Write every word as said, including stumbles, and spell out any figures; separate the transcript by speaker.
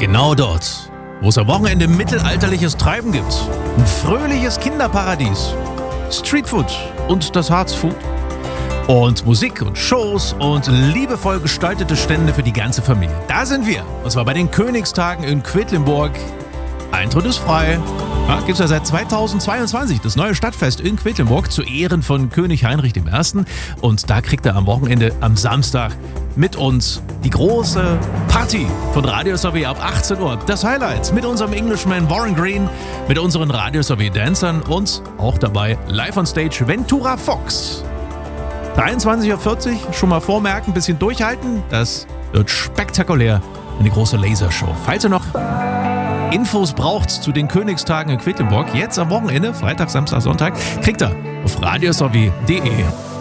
Speaker 1: Genau dort, wo es am Wochenende mittelalterliches Treiben gibt. Ein fröhliches Kinderparadies, Streetfood und das Harzfood. Und Musik und Shows und liebevoll gestaltete Stände für die ganze Familie. Da sind wir. Und zwar bei den Königstagen in Quedlinburg. Eintritt ist frei. Ja, gibt es ja seit zweitausendzweiundzwanzig das neue Stadtfest in Quedlinburg zu Ehren von König Heinrich der Erste. Und da kriegt er am Wochenende, am Samstag, mit uns die große Party von Radio Sowie ab achtzehn Uhr. Das Highlight mit unserem Englishman Warren Green, mit unseren Radio Sowie Dancern und auch dabei live on stage Ventura Fox. dreiundzwanzig Uhr vierzig, schon mal vormerken, ein bisschen durchhalten. Das wird spektakulär. Eine große Lasershow. Falls ihr noch Infos braucht zu den Königstagen in Quedlinburg, jetzt am Wochenende, Freitag, Samstag, Sonntag, kriegt ihr auf radio sowie punkt de.